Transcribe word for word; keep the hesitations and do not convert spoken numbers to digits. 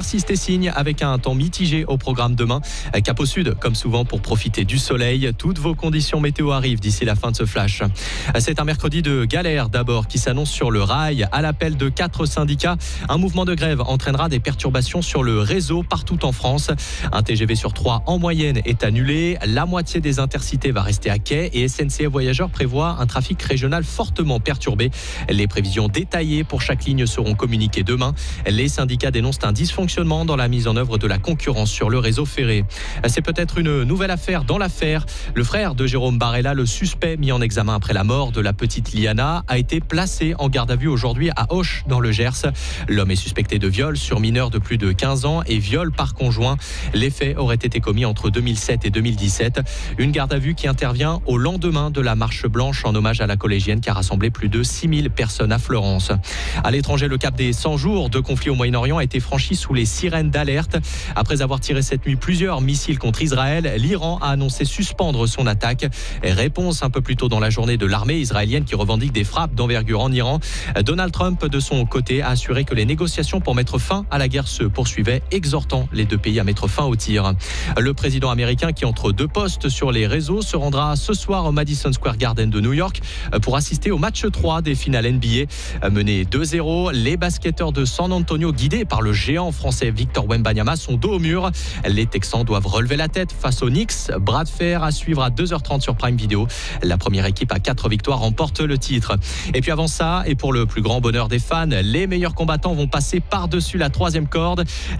persiste et signe avec un temps mitigé au programme demain. Cap au sud, comme souvent, pour profiter du soleil. Toutes vos conditions météo arrivent d'ici la fin de ce flash. C'est un mercredi de galère d'abord qui s'annonce sur le rail. À l'appel de quatre syndicats, un mouvement de grève entraînera des perturbations sur le réseau partout en France. Un T G V sur trois en moyenne est annulé. La moitié des intercités va rester à quai et S N C F Voyageurs prévoit un trafic régional fortement perturbé. Les prévisions détaillées pour chaque ligne seront communiquées demain. Les syndicats dénoncent un dysfonctionnement dans la mise en œuvre de la concurrence sur le réseau ferré. C'est peut-être une nouvelle affaire dans l'affaire. Le frère de Jérôme Barella, le suspect mis en examen après la mort de la petite Liana, a été placé en garde à vue aujourd'hui à Auch dans le Gers. L'homme est suspecté de viol sur mineur de plus de quinze ans et viol par conjoint. Les faits auraient été commis entre deux mille sept et deux mille dix-sept. Une garde à vue qui intervient au lendemain de la marche blanche en hommage à la collégienne qui a rassemblé plus de six mille personnes à Florence. À l'étranger, le cap des cent jours de conflit au Moyen-Orient a été franchi sous les sirènes d'alerte. Après avoir tiré cette nuit plusieurs missiles contre Israël, l'Iran a annoncé suspendre son attaque. Réponse un peu plus tôt dans la journée de l'armée israélienne qui revendique des frappes d'envergure en Iran. Donald Trump, de son côté, a assuré que les négociations pour mettre fin à la guerre se poursuivaient, exhortant les deux pays à mettre fin au tir. Le président américain, qui entre deux postes sur les réseaux, se rendra ce soir au Madison Square Garden de New York pour assister au match trois des finales N B A. Menés deux zéro, les basketteurs de San Antonio, guidés par le géant français Victor Wembanyama, sont dos au mur. Les Texans doivent relever la tête face aux Knicks. Bras de fer à suivre à deux heures trente sur Prime Video. La première équipe à quatre victoires remporte le titre. Et puis avant ça, et pour le plus grand bonheur des fans, les meilleurs combattants vont passer par-dessus la troisième corde.